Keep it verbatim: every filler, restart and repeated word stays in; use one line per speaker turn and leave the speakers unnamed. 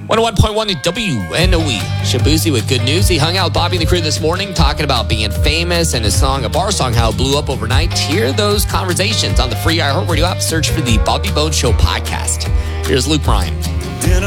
one oh one point one W N O E. Shabuzi with good news. He hung out with Bobby and the crew this morning talking about being famous and his song, a bar song, how it blew up overnight. Hear those conversations on the free iHeartRadio app. Search for the Bobby Bones Show podcast. Here's Luke Bryan.
Dinner